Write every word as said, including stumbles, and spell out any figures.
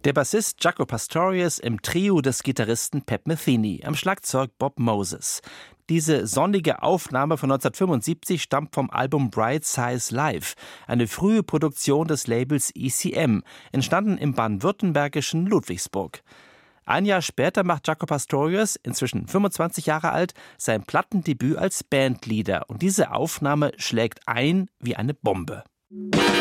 Der Bassist Jaco Pastorius im Trio des Gitarristen Pat Metheny, am Schlagzeug Bob Moses. Diese sonnige Aufnahme von neunzehnhundertfünfundsiebzig stammt vom Album Bright Size Live, eine frühe Produktion des Labels E C M, entstanden im baden-württembergischen Ludwigsburg. Ein Jahr später macht Jaco Pastorius, inzwischen fünfundzwanzig Jahre alt, sein Plattendebüt als Bandleader und diese Aufnahme schlägt ein wie eine Bombe.